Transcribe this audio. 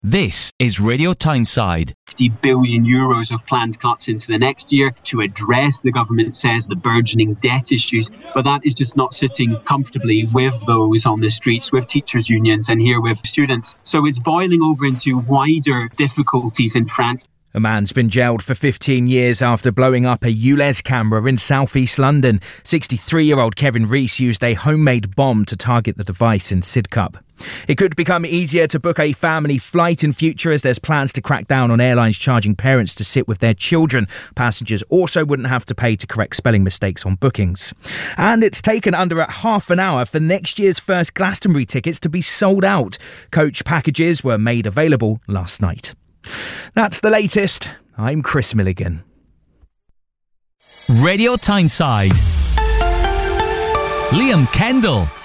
This is Radio Tyneside. €50 billion of planned cuts into the next year to address, the government says, the burgeoning debt issues. But that is just not sitting comfortably with those on the streets, with teachers' unions and here with students. So it's boiling over into wider difficulties in France. A man's been jailed for 15 years after blowing up a ULEZ camera in southeast London. 63-year-old Kevin Rees used a homemade bomb to target the device in Sidcup. It could become easier to book a family flight in future as there's plans to crack down on airlines charging parents to sit with their children. Passengers also wouldn't have to pay to correct spelling mistakes on bookings. And it's taken under half an hour for next year's first Glastonbury tickets to be sold out. Coach packages were made available last night. That's the latest. I'm Chris Milligan. Radio Tyneside. Liam Kendall.